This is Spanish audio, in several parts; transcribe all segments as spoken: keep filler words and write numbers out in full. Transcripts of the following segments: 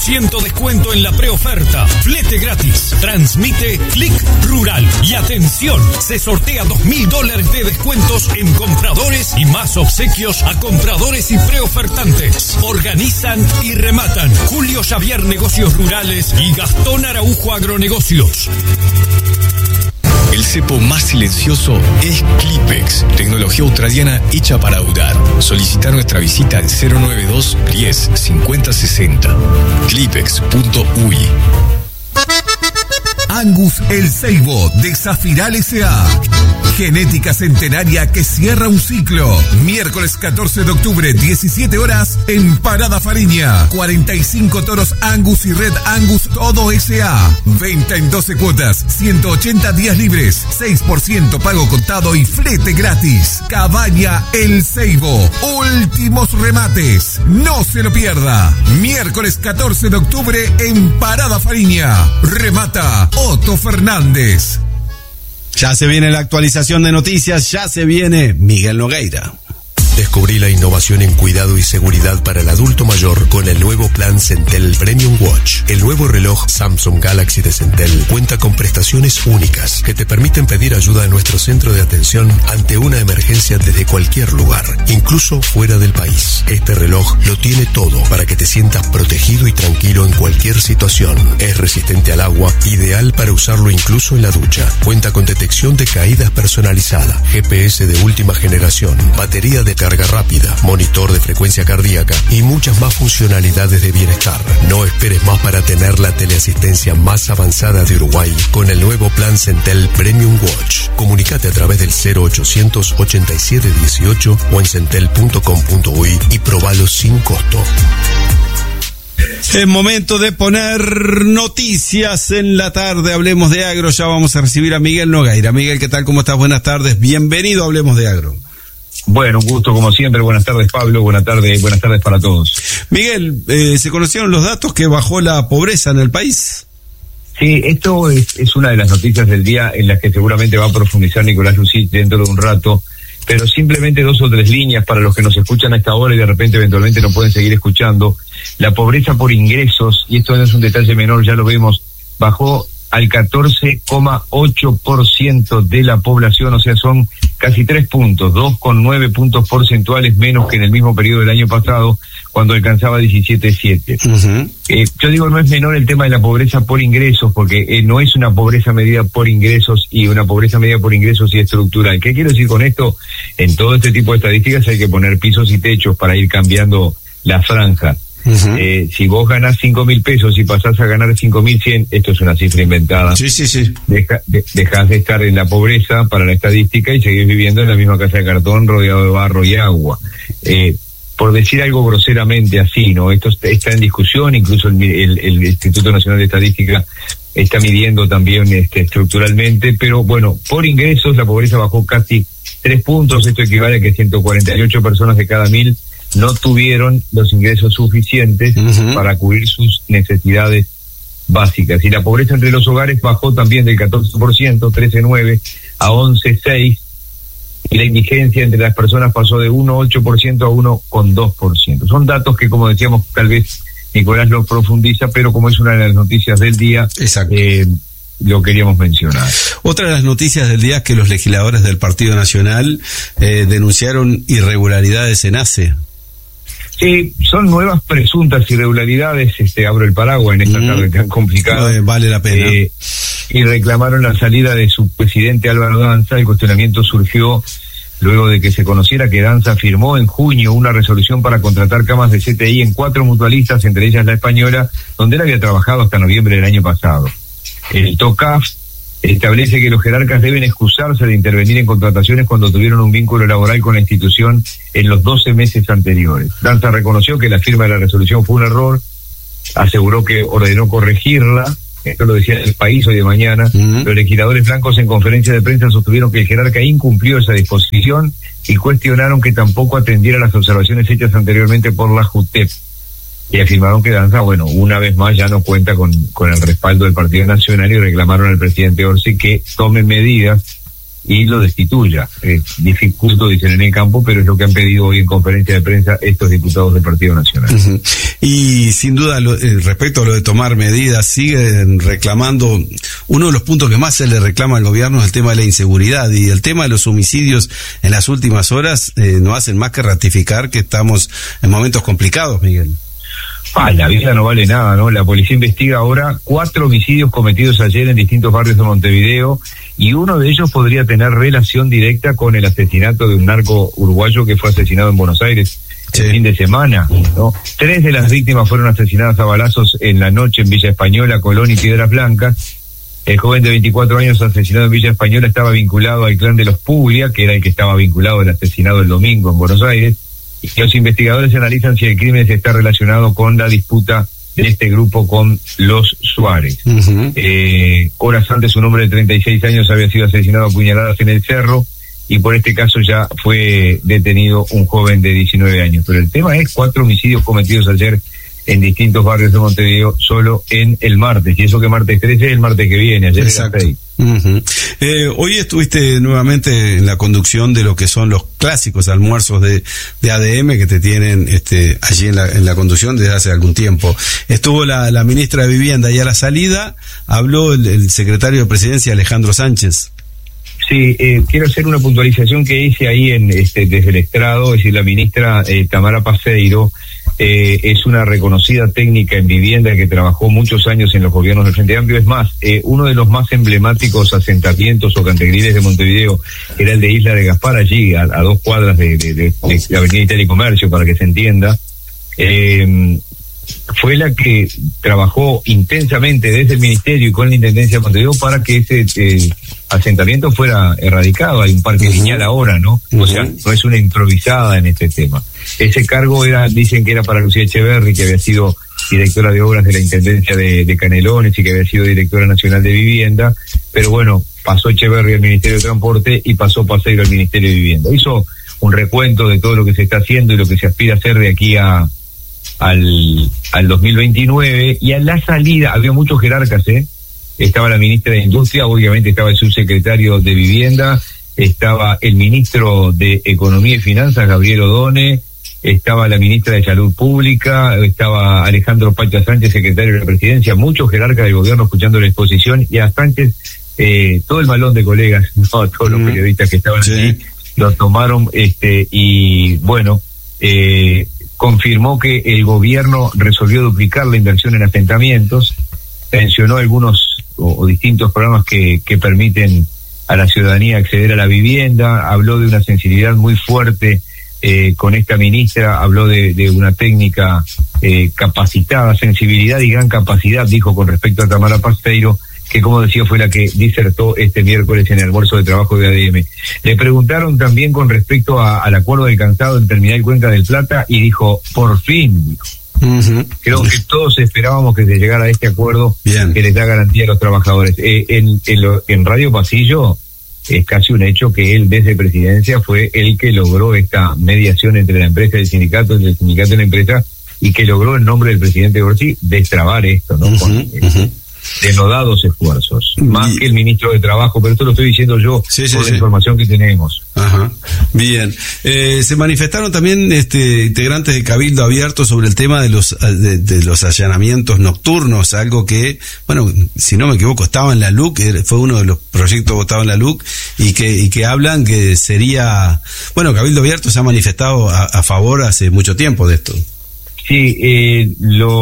ciento descuento en la preoferta. Flete gratis. Transmite Click Rural. Y atención, se sortea dos mil dólares de descuentos en compradores y más obsequios a compradores y preofertantes. Organizan y rematan Julio Xavier Negocios Rurales y Gastón Araujo Agronegocios. El cepo más silencioso es Clipex, tecnología australiana hecha para audar. Solicita nuestra visita al cero noventa y dos, diez, cincuenta, sesenta. clipex punto u i. Angus El Ceibo de Zafiral S A Genética centenaria que cierra un ciclo. Miércoles catorce de octubre, diecisiete horas, en Parada Fariña. cuarenta y cinco toros Angus y Red Angus, todo S A Venta en doce cuotas, ciento ochenta días libres, seis por ciento pago contado y flete gratis. Cabaña El Ceibo. Últimos remates. No se lo pierda. Miércoles catorce de octubre en Parada Fariña. Remata Otto Fernández. Ya se viene la actualización de noticias, ya se viene Miguel Nogueira. Descubrí la innovación en cuidado y seguridad para el adulto mayor con el nuevo plan Centel Premium Watch. El nuevo reloj Samsung Galaxy de Centel cuenta con prestaciones únicas que te permiten pedir ayuda a nuestro centro de atención ante una emergencia desde cualquier lugar, incluso fuera del país. Este reloj lo tiene todo para que te sientas protegido y tranquilo en cualquier situación. Es resistente al agua, ideal para usarlo incluso en la ducha. Cuenta con detección de caídas personalizada, G P S de última generación, batería de carga rápida, monitor de frecuencia cardíaca y muchas más funcionalidades de bienestar. No esperes más para tener la teleasistencia más avanzada de Uruguay con el nuevo plan Centel Premium Watch. Comunicate a través del cero ochocientos ochenta y siete dieciocho o en centel punto com punto u i y probalo sin costo. Es momento de poner noticias en la tarde. Hablemos de Agro. Ya vamos a recibir a Miguel Nogueira. Miguel, ¿qué tal? ¿Cómo estás? Buenas tardes. Bienvenido a Hablemos de Agro. Bueno, un gusto como siempre. Buenas tardes, Pablo. Buenas tardes, buenas tardes para todos. Miguel, eh, ¿se conocieron los datos que bajó la pobreza en el país? Sí, esto es, es una de las noticias del día en las que seguramente va a profundizar Nicolás Lucich dentro de un rato, pero simplemente dos o tres líneas para los que nos escuchan a esta hora y de repente eventualmente no pueden seguir escuchando. La pobreza por ingresos, y esto no es un detalle menor, ya lo vemos, bajó al catorce coma ocho por ciento de la población, o sea, son casi tres puntos, dos coma nueve puntos porcentuales menos que en el mismo periodo del año pasado, cuando alcanzaba diecisiete coma siete. Uh-huh. Eh, yo digo, no es menor el tema de la pobreza por ingresos, porque eh, no es una pobreza medida por ingresos y una pobreza medida por ingresos y estructural. ¿Qué quiero decir con esto? En todo este tipo de estadísticas hay que poner pisos y techos para ir cambiando la franja. Uh-huh. Eh, si vos ganás cinco mil pesos y pasás a ganar cinco mil cien, esto es una cifra inventada. Sí, sí, sí. Deja, de, dejás de estar en la pobreza para la estadística y seguís viviendo en la misma casa de cartón rodeado de barro y agua. Eh, por decir algo groseramente así, ¿no? Esto está en discusión, incluso el, el, el Instituto Nacional de Estadística está midiendo también este, estructuralmente, pero bueno, por ingresos la pobreza bajó casi tres puntos, esto equivale a que ciento cuarenta y ocho personas de cada mil no tuvieron los ingresos suficientes uh-huh. para cubrir sus necesidades básicas. Y la pobreza entre los hogares bajó también del catorce por ciento, trece coma nueve, a once coma seis, y la indigencia entre las personas pasó de uno coma ocho por ciento a uno coma dos por ciento. Son datos que, como decíamos, tal vez Nicolás lo profundiza, pero como es una de las noticias del día, eh, lo queríamos mencionar. Otra de las noticias del día es que los legisladores del Partido Nacional eh, denunciaron irregularidades en A C E. Sí, son nuevas presuntas irregularidades, este, abro el paraguas en esta mm. tarde tan complicada. No, vale la pena. Eh, y reclamaron la salida de su presidente Álvaro Danza. El cuestionamiento surgió luego de que se conociera que Danza firmó en junio una resolución para contratar camas de C T I en cuatro mutualistas, entre ellas la española, donde él había trabajado hasta noviembre del año pasado. El TOCAF establece que los jerarcas deben excusarse de intervenir en contrataciones cuando tuvieron un vínculo laboral con la institución en los doce meses anteriores. Danza reconoció que la firma de la resolución fue un error, aseguró que ordenó corregirla, esto lo decía El País hoy de mañana. Uh-huh. Los legisladores blancos en conferencia de prensa sostuvieron que el jerarca incumplió esa disposición y cuestionaron que tampoco atendiera las observaciones hechas anteriormente por la JUTEP. Y afirmaron que Danza, bueno, una vez más ya no cuenta con, con el respaldo del Partido Nacional y reclamaron al presidente Orsi que tome medidas y lo destituya. Es dificulto, dicen en el campo, pero es lo que han pedido hoy en conferencia de prensa estos diputados del Partido Nacional. Uh-huh. Y sin duda, lo, eh, respecto a lo de tomar medidas, siguen reclamando, uno de los puntos que más se le reclama al gobierno es el tema de la inseguridad, y el tema de los homicidios en las últimas horas eh, no hacen más que ratificar que estamos en momentos complicados, Miguel. Ah, la vida no vale nada, ¿no? La policía investiga ahora cuatro homicidios cometidos ayer en distintos barrios de Montevideo, y uno de ellos podría tener relación directa con el asesinato de un narco uruguayo que fue asesinado en Buenos Aires el sí. fin de semana, ¿no? Tres de las víctimas fueron asesinadas a balazos en la noche en Villa Española, Colón y Piedras Blancas. El joven de veinticuatro años asesinado en Villa Española estaba vinculado al clan de los Puglia, que era el que estaba vinculado al asesinado el domingo en Buenos Aires. Y los investigadores analizan si el crimen está relacionado con la disputa de este grupo con los Suárez. Uh-huh. Eh, horas antes, un hombre de treinta y seis años había sido asesinado a puñaladas en el Cerro, y por este caso ya fue detenido un joven de diecinueve años. Pero el tema es cuatro homicidios cometidos ayer en distintos barrios de Montevideo solo en el martes, y eso que martes trece es el martes que viene, ayer era seis. Uh-huh. Eh, hoy estuviste nuevamente en la conducción de lo que son los clásicos almuerzos de, de A D M que te tienen este, allí en la, en la conducción desde hace algún tiempo. Estuvo la, la ministra de Vivienda, y a la salida habló el, el secretario de Presidencia, Alejandro Sánchez. Sí, eh, quiero hacer una puntualización que hice ahí en este desde el estrado, es decir, la ministra eh, Tamara Paseiro eh, es una reconocida técnica en vivienda que trabajó muchos años en los gobiernos del Frente Amplio. Es más, eh, uno de los más emblemáticos asentamientos o cantegriles de Montevideo era el de Isla de Gaspar, allí a, a dos cuadras de, de, de, de, de Avenida Italia y Comercio, para que se entienda. Eh, fue la que trabajó intensamente desde el Ministerio y con la Intendencia de Montevideo para que ese eh, asentamiento fuera erradicado. Hay un parque uh-huh. lineal ahora, ¿no? Uh-huh. O sea, no es una improvisada en este tema. Ese cargo era, dicen que era para Lucía Echeverri, que había sido directora de obras de la Intendencia de, de Canelones y que había sido directora nacional de Vivienda, pero bueno, pasó Echeverri al Ministerio de Transporte y pasó Paseiro al Ministerio de Vivienda. Hizo un recuento de todo lo que se está haciendo y lo que se aspira a hacer de aquí a al al dos mil veintinueve, y a la salida había muchos jerarcas, ¿eh? Estaba la ministra de Industria, obviamente estaba el subsecretario de Vivienda, estaba el ministro de Economía y Finanzas, Gabriel Odone, estaba la ministra de Salud Pública, estaba Alejandro Pacha Sánchez, secretario de la Presidencia, muchos jerarcas del gobierno escuchando la exposición, y a Sánchez, eh, todo el malón de colegas, no, todos los periodistas que estaban sí. allí, lo tomaron, este, y bueno, eh, confirmó que el gobierno resolvió duplicar la inversión en asentamientos, mencionó algunos o, o distintos programas que, que permiten a la ciudadanía acceder a la vivienda, habló de una sensibilidad muy fuerte eh, con esta ministra, habló de, de una técnica eh, capacitada, sensibilidad y gran capacidad, dijo con respecto a Tamara Paseiro, que como decía fue la que disertó este miércoles en el almuerzo de trabajo de A D M. Le preguntaron también con respecto a, al acuerdo alcanzado en Terminal Cuenca del Plata y dijo, por fin, dijo. Uh-huh. Creo que todos esperábamos que se llegara a este acuerdo Bien. que les da garantía a los trabajadores. Eh, en, en, lo, en Radio Pasillo es casi un hecho que él desde Presidencia fue el que logró esta mediación entre la empresa y el sindicato, entre el sindicato y la empresa, y que logró en nombre del presidente Gorsi destrabar esto, ¿no? Uh-huh, Con, uh-huh. denodados esfuerzos, más que el ministro de Trabajo, pero esto lo estoy diciendo yo sí, sí, por la sí. información que tenemos. Ajá. Bien. Eh, se manifestaron también este, integrantes de Cabildo Abierto sobre el tema de los de, de los allanamientos nocturnos, algo que, bueno, si no me equivoco, estaba en la L U C, fue uno de los proyectos votados en la L U C, y que y que hablan que sería, bueno, Cabildo Abierto se ha manifestado a, a favor hace mucho tiempo de esto. Sí, eh,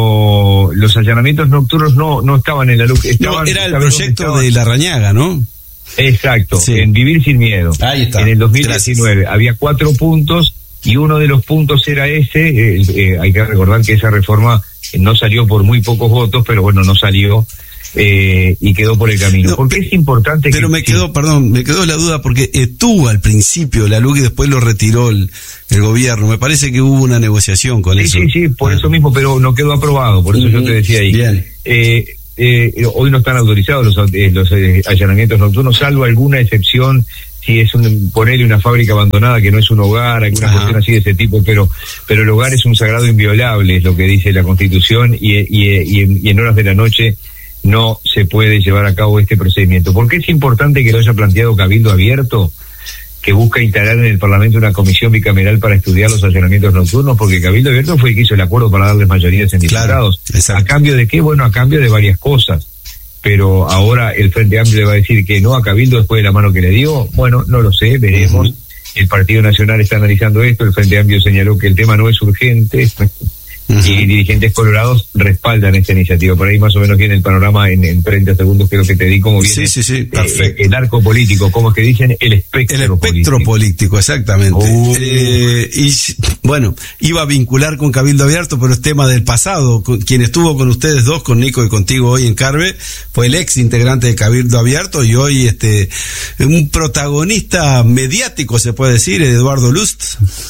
lo, los allanamientos nocturnos no no estaban en la L U C. Estaban, no, era el proyecto de Larrañaga, ¿no? Exacto, sí. En Vivir Sin Miedo. Ahí está. En el dos mil diecinueve Gracias. Había cuatro puntos y uno de los puntos era ese. Eh, eh, hay que recordar que esa reforma no salió por muy pocos votos, pero bueno, no salió. Eh, y quedó por el camino. No, porque es importante pero que... me quedó, sí. perdón, me quedó la duda porque estuvo al principio la L U C y después lo retiró el, el gobierno. Me parece que hubo una negociación con sí, eso. Sí, sí, por ah. eso mismo, pero no quedó aprobado, por eso uh-huh. yo te decía ahí. Bien. Eh, eh, hoy no están autorizados los, eh, los eh, allanamientos nocturnos, salvo alguna excepción, si es un, ponerle una fábrica abandonada que no es un hogar, alguna Ajá. cuestión así de ese tipo, pero pero el hogar es un sagrado inviolable, es lo que dice la Constitución, y, y, y, en, y en horas de la noche no se puede llevar a cabo este procedimiento. ¿Por qué es importante que lo haya planteado Cabildo Abierto, que busca instalar en el Parlamento una comisión bicameral para estudiar los allanamientos nocturnos? Porque Cabildo Abierto fue el que hizo el acuerdo para darles mayorías en diputados. Claro, ¿a cambio de qué? Bueno, a cambio de varias cosas. Pero ahora el Frente Amplio le va a decir que no a Cabildo después de la mano que le dio. Bueno, no lo sé, veremos. Uh-huh. El Partido Nacional está analizando esto, el Frente Amplio señaló que el tema no es urgente. Uh-huh. Y dirigentes colorados respaldan esta iniciativa. Por ahí más o menos viene el panorama en, en treinta segundos, creo que te di cómo viene. Sí, sí, sí, perfecto. Eh, el arco político, como es que dicen, el espectro, el espectro político. político exactamente. Uh. Eh, y bueno, iba a vincular con Cabildo Abierto, pero es tema del pasado. Quien estuvo con ustedes dos, con Nico y contigo hoy en Carve, fue el ex integrante de Cabildo Abierto y hoy este un protagonista mediático, se puede decir, Eduardo Lust.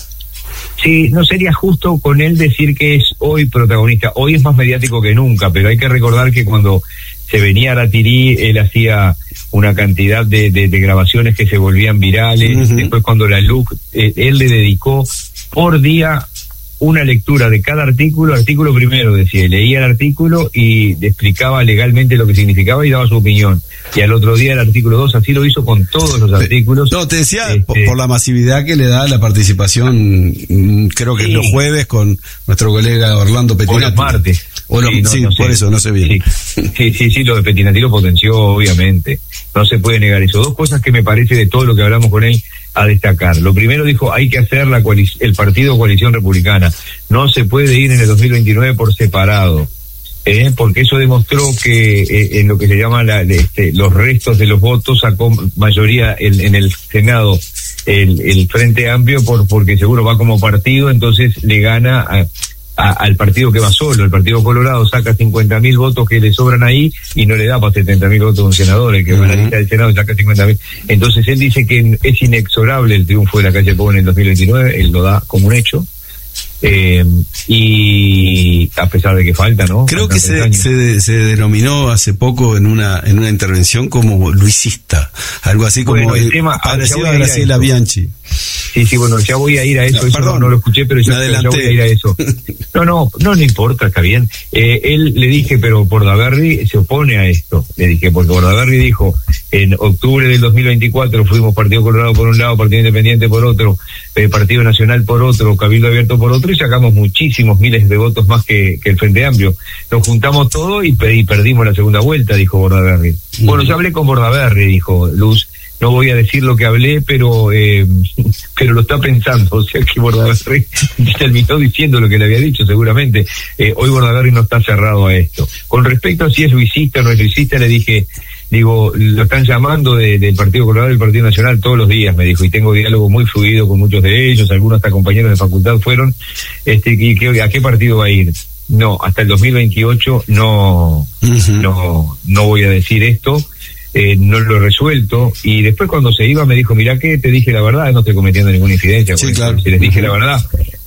Sí, no sería justo con él decir que es hoy protagonista. Hoy es más mediático que nunca, pero hay que recordar que cuando se venía a Ratirí, él hacía una cantidad de, de, de grabaciones que se volvían virales. Uh-huh. Después cuando la L U C, eh, él le dedicó por día una lectura de cada artículo. Artículo primero, decía, leía el artículo y explicaba legalmente lo que significaba y daba su opinión. Y al otro día el artículo dos, así lo hizo con todos los artículos. No, te decía, este, por, por la masividad que le da la participación, creo que sí. Los jueves con nuestro colega Orlando Pettinati. O los martes. O lo, sí, no, sí no por sé. Eso, no sé bien. Sí, sí, sí, sí, lo de Pettinati lo potenció, obviamente. No se puede negar eso. Dos cosas que me parece de todo lo que hablamos con él a destacar. Lo primero dijo, hay que hacer la coalic- el partido Coalición Republicana. No se puede ir en el dos mil veintinueve por separado. Eh, porque eso demostró que eh, en lo que se llama la, este, los restos de los votos sacó mayoría en, en el Senado el, el Frente Amplio por porque seguro va como partido, entonces le gana a, a, al partido que va solo. El Partido Colorado saca cincuenta mil votos que le sobran ahí y no le da para setenta mil votos a un senador, el que va uh-huh. a la lista del Senado saca cincuenta mil. Entonces él dice que es inexorable el triunfo de la calle Pou en el dos mil veintinueve, él lo da como un hecho. Eh, y a pesar de que falta, ¿no? Creo que se, se, se denominó hace poco en una en una intervención como luisista, algo así como bueno, el tema, parecido a Graciela Bianchi. Sí, sí, bueno, ya voy a ir a eso, no, eso perdón, no, no lo escuché, pero ya, ya voy a ir a eso. No, no, no le importa, está bien. Eh, él le dije, pero Bordaberry se opone a esto, le dije, porque Bordaberry dijo, en octubre del dos mil veinticuatro fuimos Partido Colorado por un lado, Partido Independiente por otro, eh, Partido Nacional por otro, Cabildo Abierto por otro, y sacamos muchísimos miles de votos más que, que el Frente Amplio. Nos juntamos todo y, y perdimos la segunda vuelta, dijo Bordaberry. Mm. Bueno, yo hablé con Bordaberry, dijo Luz. No voy a decir lo que hablé, pero eh, pero lo está pensando, o sea que Bordaberry terminó diciendo lo que le había dicho, seguramente. Eh, hoy Bordaberry no está cerrado a esto. Con respecto a si es luisista o no es luisista, le dije, digo, lo están llamando de, del Partido Colorado y del Partido Nacional todos los días, me dijo, y tengo diálogo muy fluido con muchos de ellos, algunos hasta compañeros de facultad fueron, este, y que, ¿a qué partido va a ir? No, hasta el dos mil veintiocho no, uh-huh. no, no voy a decir esto. Eh, no lo he resuelto, y después cuando se iba me dijo, mirá que te dije la verdad, no estoy cometiendo ninguna infidencia, sí, claro. Si les dije la verdad,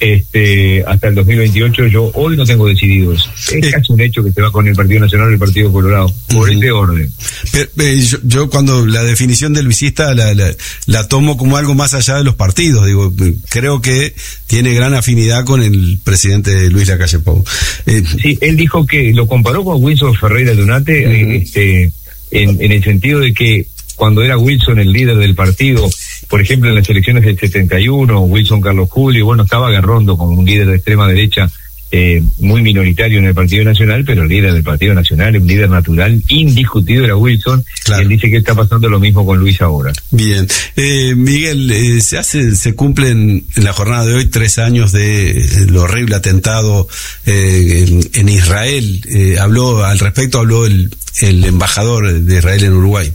este, hasta el dos mil veintiocho yo hoy no tengo decidido eso. Es eh. casi un hecho que se va con el Partido Nacional y el Partido Colorado, por uh-huh. ese orden. Pero, eh, yo, yo cuando la definición del luisista la, la, la tomo como algo más allá de los partidos, digo, creo que tiene gran afinidad con el presidente Luis Lacalle Pou. Eh, sí, él dijo que lo comparó con Wilson Ferreira Donate, uh-huh. eh, este En, en el sentido de que cuando era Wilson el líder del partido, por ejemplo en las elecciones del setenta y uno, Wilson Carlos Julio, bueno, estaba Garrondo como un líder de extrema derecha eh, muy minoritario en el Partido Nacional, pero el líder del Partido Nacional, un líder natural, indiscutido era Wilson, claro. Y él dice que está pasando lo mismo con Luis ahora. Bien, eh, Miguel, eh, se hace, se cumplen en la jornada de hoy tres años de lo horrible atentado eh, en, en Israel. Eh, habló al respecto, habló el el embajador de Israel en Uruguay.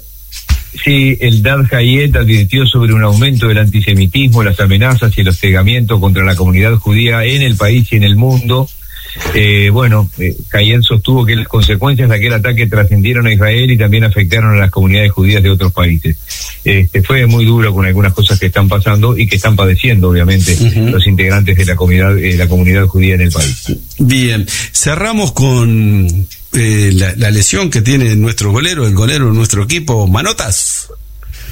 Sí, el Dad Hayet advirtió sobre un aumento del antisemitismo, las amenazas y el hostigamiento contra la comunidad judía en el país y en el mundo. Eh, bueno, eh, Hayet sostuvo que las consecuencias de aquel ataque trascendieron a Israel y también afectaron a las comunidades judías de otros países. Este, fue muy duro con algunas cosas que están pasando y que están padeciendo, obviamente, uh-huh. los integrantes de la comunidad, eh, la comunidad judía en el país. Bien, cerramos con eh, la, la lesión que tiene nuestro golero, el golero de nuestro equipo, Manotas.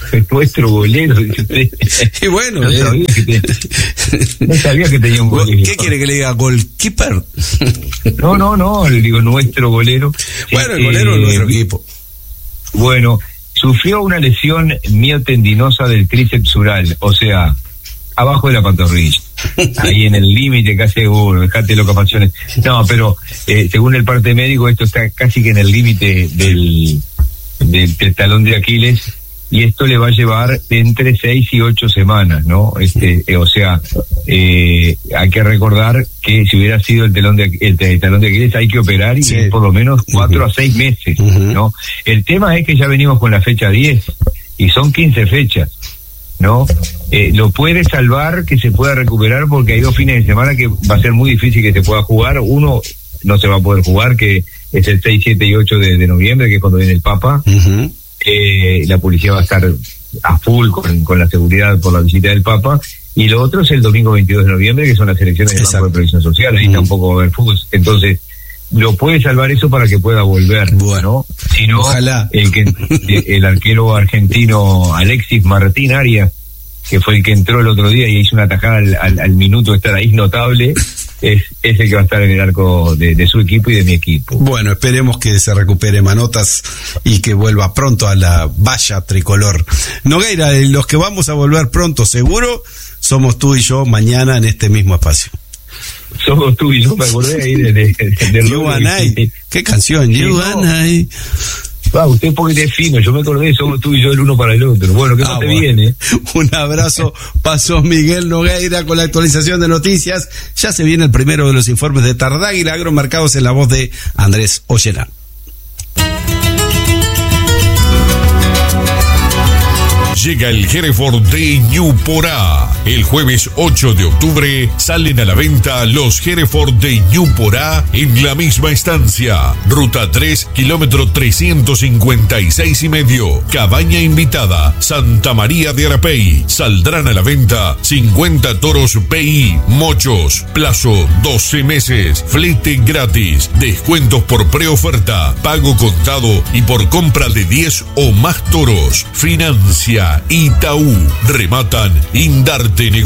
es nuestro golero. Y bueno, no, eh. sabía que te, no sabía que tenía un golero. ¿Qué quiere que le diga? ¿Goalkeeper? No, no, no, le digo nuestro golero. Bueno, el golero eh, de nuestro equipo. Bueno, sufrió una lesión miotendinosa del tríceps sural, o sea, abajo de la pantorrilla. Ahí en el límite, casi seguro, dejate locas pasiones. No, pero eh, según el parte médico, esto está casi que en el límite del, del, del talón de Aquiles, y esto le va a llevar entre seis y ocho semanas, ¿no? Este, eh, o sea, eh, hay que recordar que si hubiera sido el talón de el, el talón de Aquiles hay que operar y sí. es por lo menos cuatro uh-huh. a seis meses, uh-huh. ¿no? El tema es que ya venimos con la fecha diez y son quince fechas, ¿no? Eh, lo puede salvar que se pueda recuperar porque hay dos fines de semana que va a ser muy difícil que se pueda jugar. Uno no se va a poder jugar, que es el seis, siete y ocho de, de noviembre, que es cuando viene el Papa. Uh-huh. Eh, la policía va a estar a full con, con la seguridad por la visita del Papa, y lo otro es el domingo veintidós de noviembre, que son las elecciones del Banco de Previsión Social. Ahí uh-huh. tampoco va a haber fútbol, entonces lo puede salvar eso para que pueda volver, bueno, ¿no? Si no, ojalá el que el arquero argentino Alexis Martín Arias, que fue el que entró el otro día y hizo una tajada al, al, al minuto de estar ahí notable, es, es el que va a estar en el arco de, de su equipo y de mi equipo. Bueno, esperemos que se recupere Manotas y que vuelva pronto a la valla tricolor. Nogueira, los que vamos a volver pronto seguro somos tú y yo mañana en este mismo espacio. Somos tú y yo, me acordé ahí de, de, de, de You and I. ¿Qué canción? Sí, You no. and I. Ah, usted porque es fino, yo me acordé, somos tú y yo el uno para el otro. Bueno, que no ah, te bueno. viene. Un abrazo, pasó Miguel Nogueira con la actualización de noticias. Ya se viene el primero de los informes de Tardáguila, agromarcados en la voz de Andrés Ollena. Llega el Hereford de Ñuporá. El jueves ocho de octubre salen a la venta los Hereford de Ñuporá en la misma estancia. Ruta tres, kilómetro trescientos cincuenta y seis y medio. Cabaña invitada, Santa María de Arapey. Saldrán a la venta cincuenta toros P I, mochos. Plazo doce meses. Flete gratis. Descuentos por preoferta, pago contado y por compra de diez o más toros. Financia Itaú. Rematan Indarte Negocios.